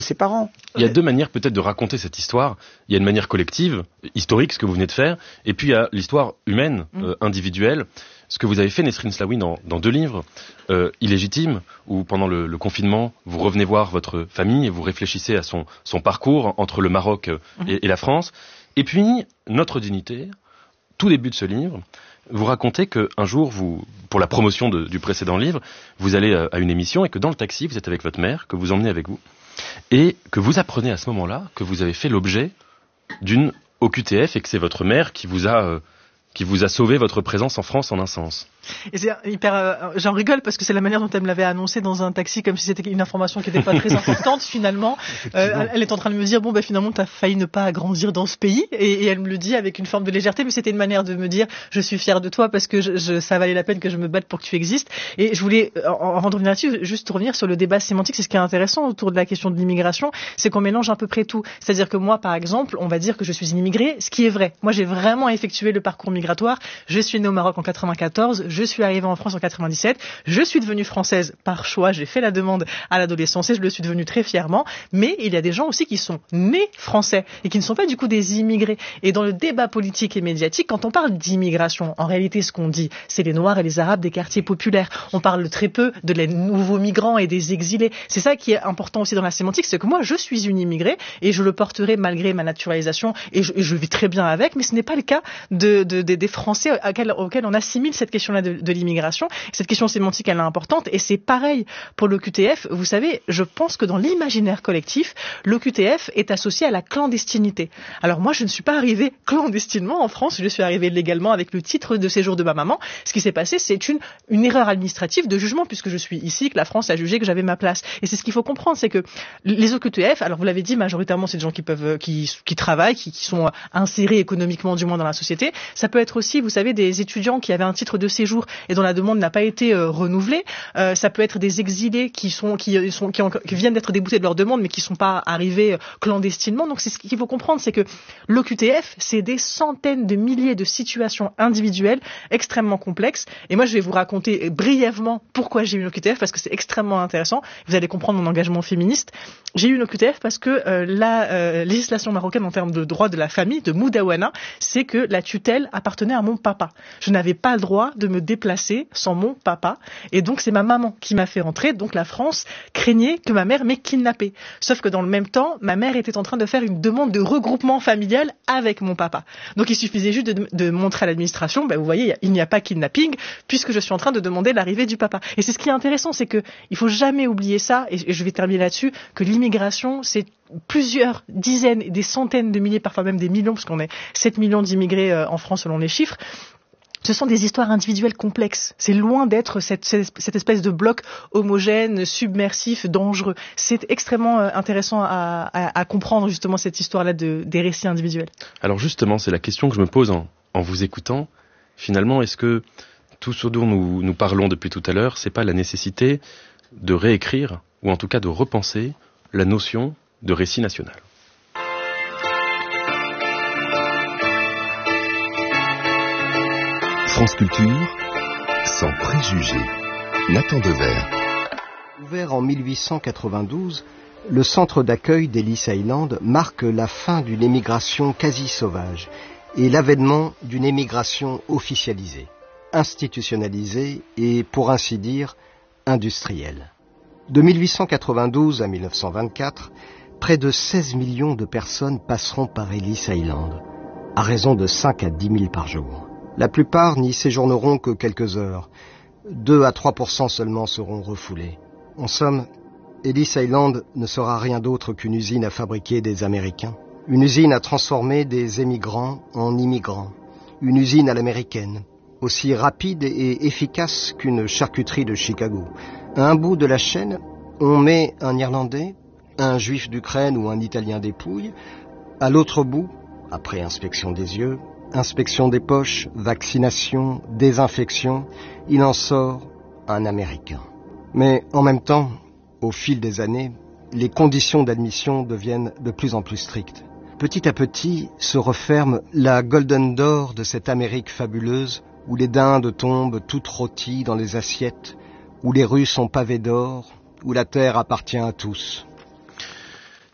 ses parents. Il y a deux manières peut-être de raconter cette histoire. Il y a une manière collective, historique, ce que vous venez de faire, et puis il y a l'histoire humaine, individuelle. Ce que vous avez fait, Nesrine Slaoui, dans deux livres, Illégitime, où pendant le confinement, vous revenez voir votre famille et vous réfléchissez à son parcours entre le Maroc et la France. Et puis, Notre dignité, tout début de ce livre, vous racontez qu'un jour, pour la promotion du précédent livre, vous allez à une émission et que dans le taxi, vous êtes avec votre mère, que vous emmenez avec vous, et que vous apprenez à ce moment-là que vous avez fait l'objet d'une OQTF et que c'est votre mère qui vous a sauvé votre présence en France en un sens. Et c'est hyper, j'en rigole parce que c'est la manière dont elle me l'avait annoncé dans un taxi, comme si c'était une information qui n'était pas très importante finalement. Elle est en train de me dire, bon, finalement, t'as failli ne pas grandir dans ce pays, et elle me le dit avec une forme de légèreté, mais c'était une manière de me dire, je suis fière de toi parce que ça valait la peine que je me batte pour que tu existes. Et je voulais, avant de revenir là-dessus, juste revenir sur le débat sémantique. C'est ce qui est intéressant autour de la question de l'immigration, c'est qu'on mélange à peu près tout. C'est-à-dire que moi, par exemple, on va dire que je suis une immigrée, ce qui est vrai. Moi, j'ai vraiment effectué le parcours migratoire. Je suis née au Maroc en 94, je suis arrivée en France en 97, je suis devenue française par choix, j'ai fait la demande à l'adolescence et je le suis devenue très fièrement, mais il y a des gens aussi qui sont nés français et qui ne sont pas du coup des immigrés. Et dans le débat politique et médiatique, quand on parle d'immigration, en réalité ce qu'on dit, c'est les Noirs et les Arabes des quartiers populaires. On parle très peu de les nouveaux migrants et des exilés. C'est ça qui est important aussi dans la sémantique, c'est que moi je suis une immigrée et je le porterai malgré ma naturalisation et je vis très bien avec, mais ce n'est pas le cas des Français auxquels on assimile cette question-là de l'immigration. Cette question sémantique, elle est importante et c'est pareil pour l'OQTF. Vous savez, je pense que dans l'imaginaire collectif, l'OQTF est associé à la clandestinité. Alors moi, je ne suis pas arrivée clandestinement en France, je suis arrivée légalement avec le titre de séjour de ma maman. Ce qui s'est passé, c'est une erreur administrative de jugement puisque je suis ici, que la France a jugé que j'avais ma place. Et c'est ce qu'il faut comprendre, c'est que les OQTF, alors vous l'avez dit, majoritairement, c'est des gens qui travaillent, qui sont insérés économiquement du moins dans la société. Ça peut être aussi, vous savez, des étudiants qui avaient un titre de séjour et dont la demande n'a pas été renouvelée. Ça peut être des exilés qui viennent d'être déboutés de leur demande mais qui sont pas arrivés clandestinement. Donc c'est ce qu'il faut comprendre, c'est que l'OQTF, c'est des centaines de milliers de situations individuelles extrêmement complexes. Et moi, je vais vous raconter brièvement pourquoi j'ai eu une OQTF parce que c'est extrêmement intéressant. Vous allez comprendre mon engagement féministe. J'ai eu une OQTF parce que la législation marocaine en termes de droit de la famille, de Moudawana, c'est que la tutelle appartenait à mon papa. Je n'avais pas le droit de me déplacer sans mon papa. Et donc, c'est ma maman qui m'a fait rentrer. Donc, la France craignait que ma mère m'ait kidnappée. Sauf que dans le même temps, ma mère était en train de faire une demande de regroupement familial avec mon papa. Donc, il suffisait juste de montrer à l'administration, vous voyez, il n'y a pas kidnapping puisque je suis en train de demander l'arrivée du papa. Et c'est ce qui est intéressant, c'est que il faut jamais oublier ça, et je vais terminer là-dessus, que l'immigration, c'est plusieurs dizaines, des centaines de milliers, parfois même des millions, parce qu'on est 7 millions d'immigrés en France selon les chiffres. Ce sont des histoires individuelles complexes. C'est loin d'être cette espèce de bloc homogène, submersif, dangereux. C'est extrêmement intéressant à comprendre justement cette histoire-là des récits individuels. Alors justement, c'est la question que je me pose en vous écoutant. Finalement, est-ce que tout ce dont nous parlons depuis tout à l'heure, c'est pas la nécessité de réécrire, ou en tout cas de repenser, la notion de récit national ? France Culture, sans préjugés. Nathan Devers. Ouvert en 1892, le centre d'accueil d'Ellis Island marque la fin d'une émigration quasi sauvage et l'avènement d'une émigration officialisée, institutionnalisée et, pour ainsi dire, industrielle. De 1892 à 1924, près de 16 millions de personnes passeront par Ellis Island, à raison de 5 à 10 000 par jour. La plupart n'y séjourneront que quelques heures. 2 à 3% seulement seront refoulés. En somme, Ellis Island ne sera rien d'autre qu'une usine à fabriquer des Américains. Une usine à transformer des émigrants en immigrants. Une usine à l'américaine, aussi rapide et efficace qu'une charcuterie de Chicago. À un bout de la chaîne, on met un Irlandais, un Juif d'Ukraine ou un Italien des Pouilles. À l'autre bout, après inspection des yeux, inspection des poches, vaccination, désinfection, il en sort un Américain. Mais en même temps, au fil des années, les conditions d'admission deviennent de plus en plus strictes. Petit à petit se referme la Golden Door de cette Amérique fabuleuse où les dindes tombent toutes rôties dans les assiettes, où les rues sont pavées d'or, où la terre appartient à tous.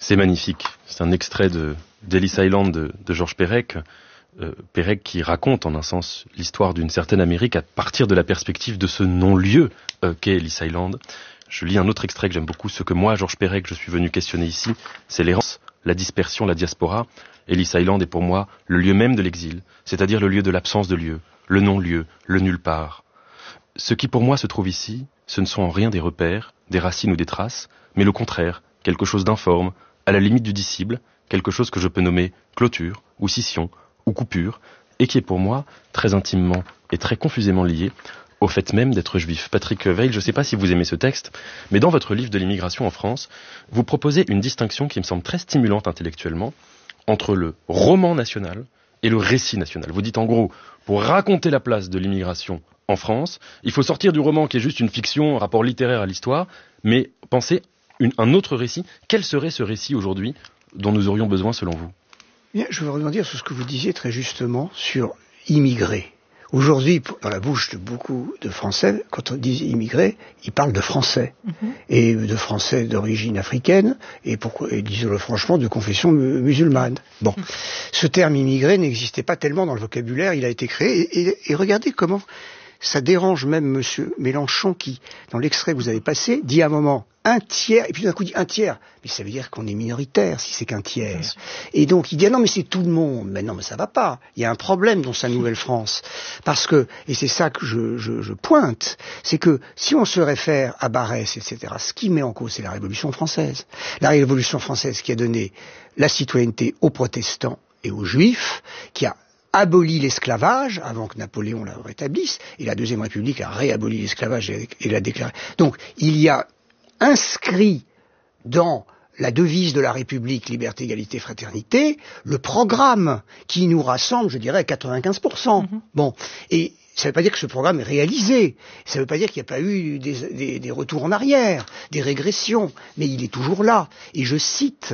C'est magnifique. C'est un extrait d'Ellis Island de Georges Perec. Perec qui raconte en un sens l'histoire d'une certaine Amérique à partir de la perspective de ce non-lieu qu'est Ellis Island. Je lis un autre extrait que j'aime beaucoup. Ce que moi, Georges Perec, je suis venu questionner ici, c'est l'errance, la dispersion, la diaspora. Ellis Island est pour moi le lieu même de l'exil, c'est-à-dire le lieu de l'absence de lieu, le non-lieu, le nulle part. Ce qui pour moi se trouve ici, ce ne sont en rien des repères, des racines ou des traces, mais le contraire, quelque chose d'informe, à la limite du dissible, quelque chose que je peux nommer clôture, ou scission, ou coupure, et qui est pour moi très intimement et très confusément lié au fait même d'être juif. Patrick Veil, je ne sais pas si vous aimez ce texte, mais dans votre livre de l'immigration en France, vous proposez une distinction qui me semble très stimulante intellectuellement entre le roman national et le récit national. Vous dites en gros, pour raconter la place de l'immigration en France, il faut sortir du roman qui est juste une fiction, un rapport littéraire à l'histoire, mais penser un autre récit. Quel serait ce récit aujourd'hui dont nous aurions besoin selon vous ? Bien, je veux rebondir sur ce que vous disiez très justement sur immigrés. Aujourd'hui, dans la bouche de beaucoup de Français, quand on dit immigrés, ils parlent de Français. Et de Français d'origine africaine, et disons-le franchement, de confession musulmane. Bon. Ce terme immigré n'existait pas tellement dans le vocabulaire, il a été créé, et regardez comment ça dérange même monsieur Mélenchon qui, dans l'extrait que vous avez passé, dit à un moment un tiers, et puis d'un coup dit un tiers. Mais ça veut dire qu'on est minoritaire si c'est qu'un tiers. Et donc il dit ah non mais c'est tout le monde. Mais non mais ça va pas. Il y a un problème dans sa Nouvelle-France. Parce que, et c'est ça que je pointe, c'est que si on se réfère à Barrès, etc., ce qui met en cause c'est la Révolution française. La Révolution française qui a donné la citoyenneté aux protestants et aux juifs, qui a aboli l'esclavage avant que Napoléon la rétablisse, et la Deuxième République a réaboli l'esclavage et l'a déclaré. Donc il y a inscrit dans la devise de la République, liberté, égalité, fraternité, le programme qui nous rassemble, je dirais, à 95%. Bon, et ça ne veut pas dire que ce programme est réalisé, ça ne veut pas dire qu'il n'y a pas eu des retours en arrière, des régressions, mais il est toujours là. Et je cite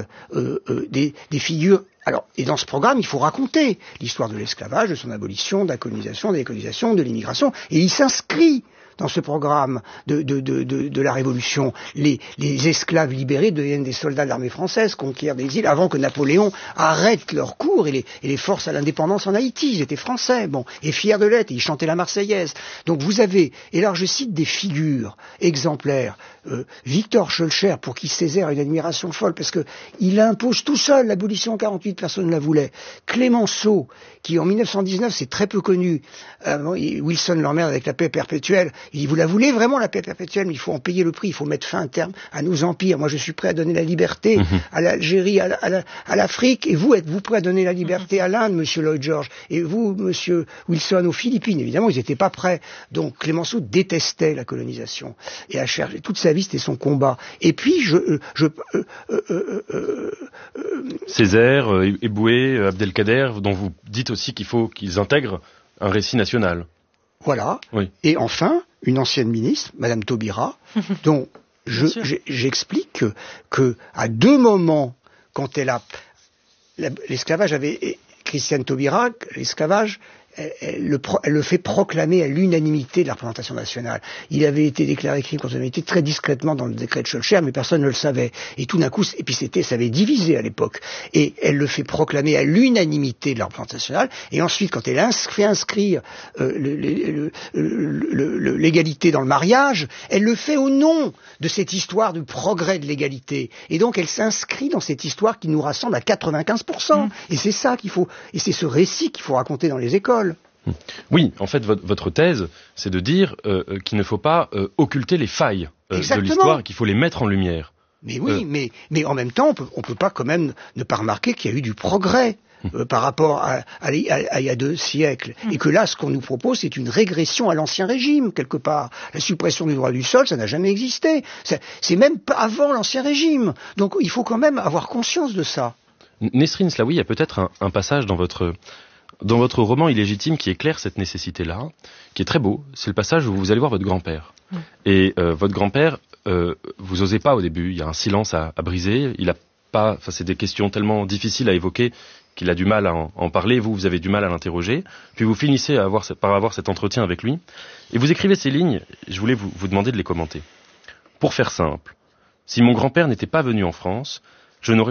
des figures. Alors, et dans ce programme, il faut raconter l'histoire de l'esclavage, de son abolition, de la colonisation, de la décolonisation, de l'immigration, et il s'inscrit dans ce programme de la Révolution. Les esclaves libérés deviennent des soldats de l'armée française, conquièrent des îles, avant que Napoléon arrête leur cours et les force à l'indépendance en Haïti. Ils étaient français, bon, et fiers de l'être, et ils chantaient la Marseillaise. Donc vous avez, et là je cite des figures exemplaires, Victor Schœlcher, pour qui Césaire a une admiration folle, parce que il impose tout seul l'abolition en 48, personne ne la voulait. Clémenceau, qui en 1919, c'est très peu connu, Wilson l'emmerde avec la paix perpétuelle, il dit, vous la voulez vraiment la paix perpétuelle, mais il faut en payer le prix, il faut mettre fin à terme à nos empires. Moi je suis prêt à donner la liberté à l'Algérie, à l'Afrique, et vous êtes-vous prêt à donner la liberté à l'Inde, monsieur Lloyd George, et vous, monsieur Wilson, aux Philippines? Évidemment, ils n'étaient pas prêts. Donc Clémenceau détestait la colonisation, et a cherché, toute sa vie c'était son combat. Et puis Césaire, Eboué, Abdelkader, dont vous dites aussi qu'il faut qu'ils intègrent un récit national. Voilà. Oui. Et enfin, une ancienne ministre, Madame Taubira, dont j'explique que à deux moments, quand l'esclavage avait, Christiane Taubira, l'esclavage, elle le fait proclamer à l'unanimité de la représentation nationale. Il avait été déclaré crime contre l'humanité très discrètement dans le décret de Schœlcher, mais personne ne le savait. Et tout d'un coup, et puis ça avait divisé à l'époque. Et elle le fait proclamer à l'unanimité de la représentation nationale. Et ensuite, quand elle fait inscrire l'égalité dans le mariage, elle le fait au nom de cette histoire du progrès de l'égalité. Et donc, elle s'inscrit dans cette histoire qui nous rassemble à 95%. Et c'est ça qu'il faut, et c'est ce récit qu'il faut raconter dans les écoles. Oui, en fait, votre thèse, c'est de dire qu'il ne faut pas occulter les failles de l'histoire et qu'il faut les mettre en lumière. Mais oui, mais en même temps, on peut pas quand même ne pas remarquer qu'il y a eu du progrès par rapport à il y a 2 siècles. Et que là, ce qu'on nous propose, c'est une régression à l'ancien régime, quelque part. La suppression du droit du sol, ça n'a jamais existé. C'est même pas avant l'ancien régime. Donc il faut quand même avoir conscience de ça. Nesrine Slaoui, il y a peut-être un passage dans votre roman illégitime qui éclaire cette nécessité-là, qui est très beau. C'est le passage où vous allez voir votre grand-père. Et votre grand-père, vous osez pas au début, il y a un silence à briser, il a pas, enfin c'est des questions tellement difficiles à évoquer qu'il a du mal à en parler, vous avez du mal à l'interroger, puis vous finissez par avoir cet entretien avec lui, et vous écrivez ces lignes, je voulais vous demander de les commenter. Pour faire simple, si mon grand-père n'était pas venu en France, je n'aurais